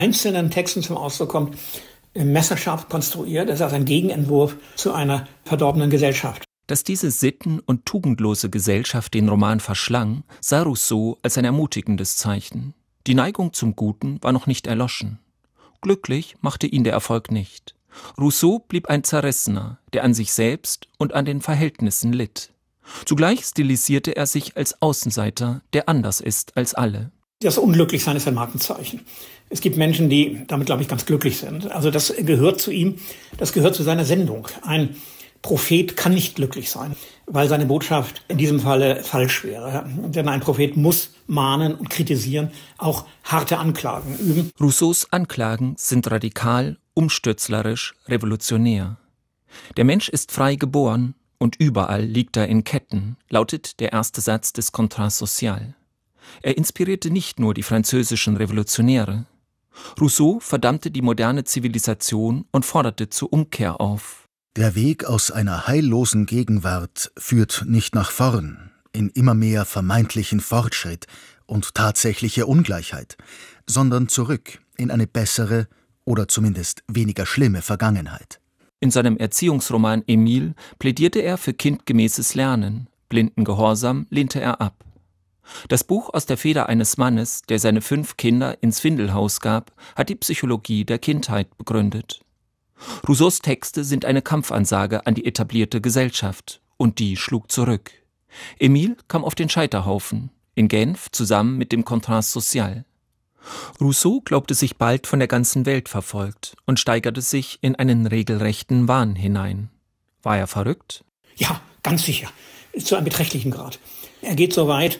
einzelnen Texten zum Ausdruck kommt, messerscharf konstruiert. Es ist also ein Gegenentwurf zu einer verdorbenen Gesellschaft. Dass diese sitten- und tugendlose Gesellschaft den Roman verschlang, sah Rousseau als ein ermutigendes Zeichen. Die Neigung zum Guten war noch nicht erloschen. Glücklich machte ihn der Erfolg nicht. Rousseau blieb ein Zerrissener, der an sich selbst und an den Verhältnissen litt. Zugleich stilisierte er sich als Außenseiter, der anders ist als alle. Das Unglücklichsein ist ein Markenzeichen. Es gibt Menschen, die damit, glaube ich, ganz glücklich sind. Also das gehört zu ihm, das gehört zu seiner Sendung. Ein Prophet kann nicht glücklich sein, weil seine Botschaft in diesem Falle falsch wäre. Denn ein Prophet muss mahnen und kritisieren, auch harte Anklagen üben. Rousseaus Anklagen sind radikal, umstürzlerisch, revolutionär. Der Mensch ist frei geboren und überall liegt er in Ketten, lautet der erste Satz des Contrat social. Er inspirierte nicht nur die französischen Revolutionäre. Rousseau verdammte die moderne Zivilisation und forderte zur Umkehr auf. Der Weg aus einer heillosen Gegenwart führt nicht nach vorn, in immer mehr vermeintlichen Fortschritt und tatsächliche Ungleichheit, sondern zurück in eine bessere oder zumindest weniger schlimme Vergangenheit. In seinem Erziehungsroman Emile plädierte er für kindgemäßes Lernen, blinden Gehorsam lehnte er ab. Das Buch aus der Feder eines Mannes, der seine 5 Kinder ins Findelhaus gab, hat die Psychologie der Kindheit begründet. Rousseaus Texte sind eine Kampfansage an die etablierte Gesellschaft, und die schlug zurück. Emile kam auf den Scheiterhaufen, in Genf zusammen mit dem Contrat social. Rousseau glaubte sich bald von der ganzen Welt verfolgt und steigerte sich in einen regelrechten Wahn hinein. War er verrückt? Ja, ganz sicher, zu einem beträchtlichen Grad. Er geht so weit,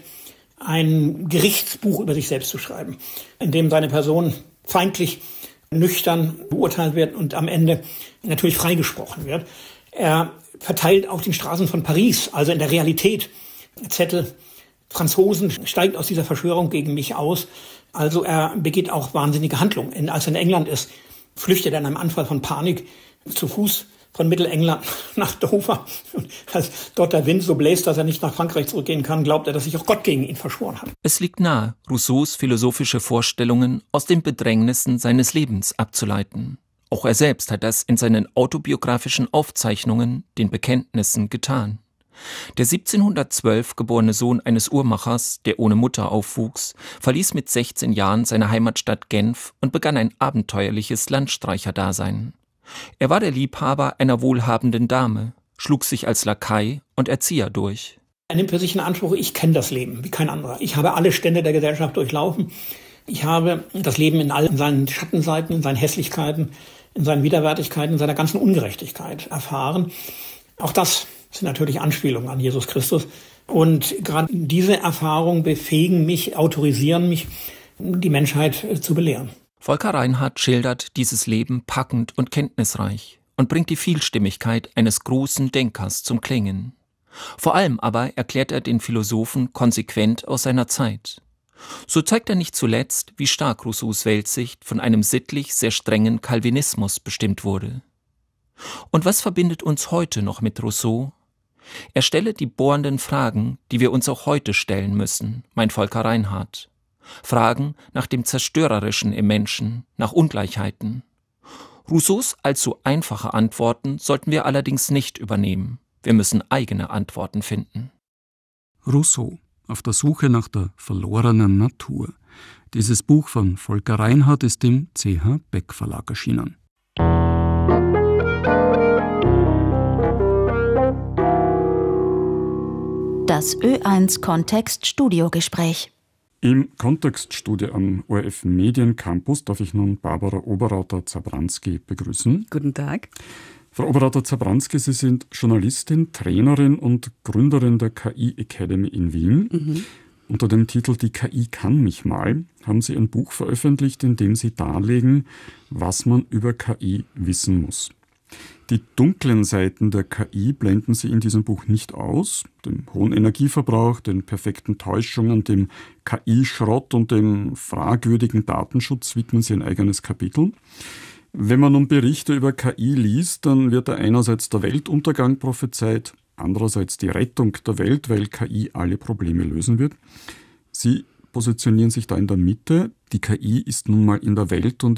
ein Gerichtsbuch über sich selbst zu schreiben, in dem seine Person feindlich, nüchtern beurteilt wird und am Ende natürlich freigesprochen wird. Er verteilt auf den Straßen von Paris, also in der Realität, Zettel, Franzosen steigt aus dieser Verschwörung gegen mich aus. Also er begeht auch wahnsinnige Handlungen. Als er in England ist, flüchtet er in einem Anfall von Panik zu Fuß von Mittelengland nach Dover. Und als dort der Wind so bläst, dass er nicht nach Frankreich zurückgehen kann, glaubt er, dass sich auch Gott gegen ihn verschworen hat. Es liegt nahe, Rousseaus philosophische Vorstellungen aus den Bedrängnissen seines Lebens abzuleiten. Auch er selbst hat das in seinen autobiografischen Aufzeichnungen, den Bekenntnissen, getan. Der 1712 geborene Sohn eines Uhrmachers, der ohne Mutter aufwuchs, verließ mit 16 Jahren seine Heimatstadt Genf und begann ein abenteuerliches Landstreicherdasein. Er war der Liebhaber einer wohlhabenden Dame, schlug sich als Lakai und Erzieher durch. Er nimmt für sich in Anspruch, ich kenne das Leben wie kein anderer. Ich habe alle Stände der Gesellschaft durchlaufen. Ich habe das Leben in all seinen Schattenseiten, in seinen Hässlichkeiten, in seinen Widerwärtigkeiten, in seiner ganzen Ungerechtigkeit erfahren. Auch das sind natürlich Anspielungen an Jesus Christus. Und gerade diese Erfahrungen befähigen mich, autorisieren mich, die Menschheit zu belehren. Volker Reinhardt schildert dieses Leben packend und kenntnisreich und bringt die Vielstimmigkeit eines großen Denkers zum Klingen. Vor allem aber erklärt er den Philosophen konsequent aus seiner Zeit. So zeigt er nicht zuletzt, wie stark Rousseaus Weltsicht von einem sittlich sehr strengen Calvinismus bestimmt wurde. Und was verbindet uns heute noch mit Rousseau? Er stelle die bohrenden Fragen, die wir uns auch heute stellen müssen, meint Volker Reinhardt. Fragen nach dem Zerstörerischen im Menschen, nach Ungleichheiten. Rousseaus allzu einfache Antworten sollten wir allerdings nicht übernehmen. Wir müssen eigene Antworten finden. Rousseau, auf der Suche nach der verlorenen Natur. Dieses Buch von Volker Reinhardt ist im CH Beck Verlag erschienen. Das Ö1 Kontext Studiogespräch. Im Kontextstudio am ORF Mediencampus darf ich nun Barbara Oberrauter-Zabranski begrüßen. Guten Tag. Frau Oberrauter-Zabranski, Sie sind Journalistin, Trainerin und Gründerin der KI Academy in Wien. Unter dem Titel »Die KI kann mich mal« haben Sie ein Buch veröffentlicht, in dem Sie darlegen, was man über KI wissen muss. Die dunklen Seiten der KI blenden Sie in diesem Buch nicht aus. Den hohen Energieverbrauch, den perfekten Täuschungen, dem KI-Schrott und dem fragwürdigen Datenschutz widmen Sie ein eigenes Kapitel. Wenn man nun Berichte über KI liest, dann wird da einerseits der Weltuntergang prophezeit, andererseits die Rettung der Welt, weil KI alle Probleme lösen wird. Sie positionieren sich da in der Mitte. Die KI ist nun mal in der Welt und